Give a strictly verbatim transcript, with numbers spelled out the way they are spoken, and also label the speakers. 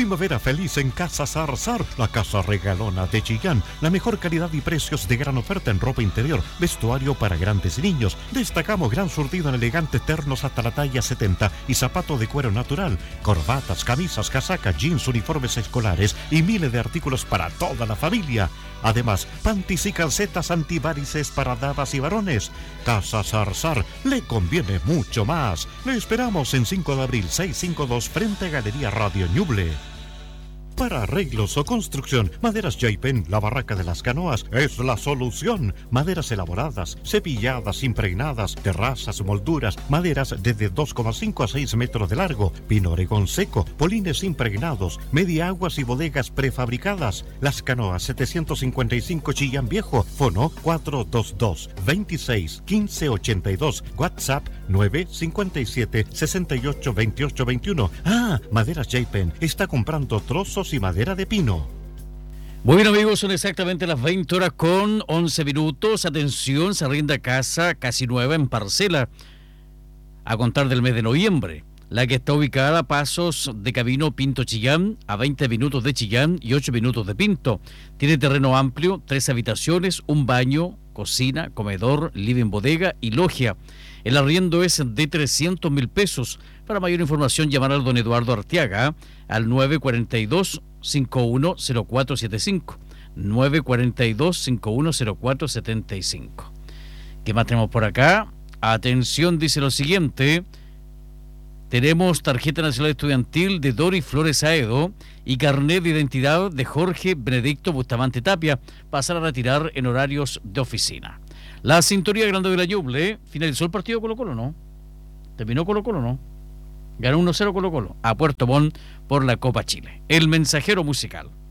Speaker 1: Primavera feliz en Casa Zarzar, la casa regalona de Chillán. La mejor calidad y precios de gran oferta en ropa interior, vestuario para grandes y niños. Destacamos gran surtido en elegantes ternos hasta la talla setenta y zapatos de cuero natural, corbatas, camisas, casacas, jeans, uniformes escolares y miles de artículos para toda la familia. Además, panties y calcetas antivarices para damas y varones. Casa Zarzar le conviene mucho más. Le esperamos en cinco de abril seiscientos cincuenta y dos frente a Galería Radio Ñuble. Para arreglos o construcción, Maderas Jaipen, la barraca de las canoas, es la solución. Maderas elaboradas, cepilladas, impregnadas, terrazas, molduras, maderas desde dos coma cinco a seis metros de largo, pino oregón seco, polines impregnados, media aguas y bodegas prefabricadas. Las canoas setecientos cincuenta y cinco Chillán Viejo, fono cuatro dos dos, veintiséis, quince ochenta y dos, WhatsApp nueve cinco siete, sesenta y ocho, veintiocho veintiuno. Ah, Maderas Jaipen está comprando trozos y madera de pino.
Speaker 2: Muy bien, amigos, son exactamente las veinte horas con once minutos. Atención, se arrienda casa casi nueva en parcela a contar del mes de noviembre. La que está ubicada a pasos de camino Pinto Chillán, a veinte minutos de Chillán y ocho minutos de Pinto. Tiene terreno amplio, tres habitaciones, un baño, cocina, comedor, living, bodega y logia. El arriendo es de trescientos mil pesos. Para mayor información, llamar al don Eduardo Arteaga al nueve cuatro dos, cinco uno cero cuatro siete cinco. nueve cuatro dos, cinco uno cero cuatro siete cinco. ¿Qué más tenemos por acá? Atención, dice lo siguiente. Tenemos tarjeta nacional estudiantil de Dori Flores Aedo y carnet de identidad de Jorge Benedicto Bustamante Tapia. Pasar a retirar en horarios de oficina. La sintonía grande de la Ñuble. Finalizó el partido Colo-Colo, ¿no? Terminó Colo-Colo, ¿no? Ganó uno cero Colo-Colo a Puerto Montt por la Copa Chile. El mensajero musical.